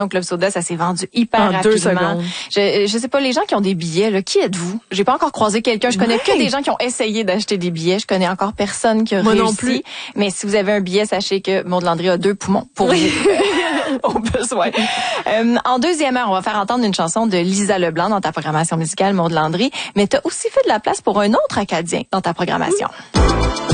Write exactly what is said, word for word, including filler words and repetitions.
Club Soda, ça s'est vendu hyper en rapidement. deux secondes. Je, je sais pas, les gens qui ont des billets, là, qui êtes-vous? J'ai pas encore croisé quelqu'un. Je connais Ouais. que des gens qui ont essayé d'acheter des billets. Je connais encore personne qui a Moi réussi. non plus. Mais si vous avez un billet, sachez que Maud Landry a deux poumons pour vous. Au besoin. Euh, en deuxième heure, on va faire entendre une chanson de Lisa Leblanc dans ta programmation musicale, Maud Landry. Mais tu as aussi fait de la place pour un autre Acadien dans ta programmation.